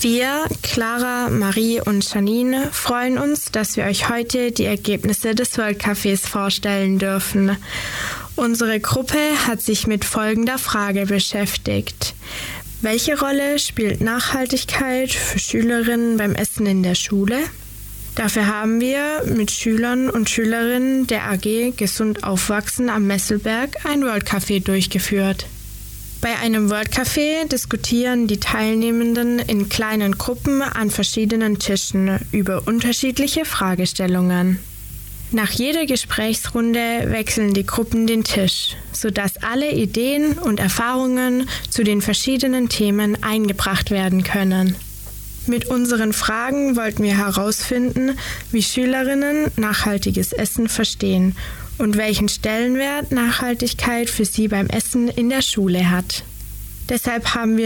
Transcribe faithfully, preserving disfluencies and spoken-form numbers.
Wir, Clara, Marie und Janine, freuen uns, dass wir euch heute die Ergebnisse des World Cafés vorstellen dürfen. Unsere Gruppe hat sich mit folgender Frage beschäftigt. Welche Rolle spielt Nachhaltigkeit für Schülerinnen beim Essen in der Schule? Dafür haben wir mit Schülern und Schülerinnen der A G Gesund Aufwachsen am Messelberg ein World Café durchgeführt. Bei einem World Café diskutieren die Teilnehmenden in kleinen Gruppen an verschiedenen Tischen über unterschiedliche Fragestellungen. Nach jeder Gesprächsrunde wechseln die Gruppen den Tisch, sodass alle Ideen und Erfahrungen zu den verschiedenen Themen eingebracht werden können. Mit unseren Fragen wollten wir herausfinden, wie Schülerinnen nachhaltiges Essen verstehen und welchen Stellenwert Nachhaltigkeit für sie beim Essen in der Schule hat. Deshalb haben wir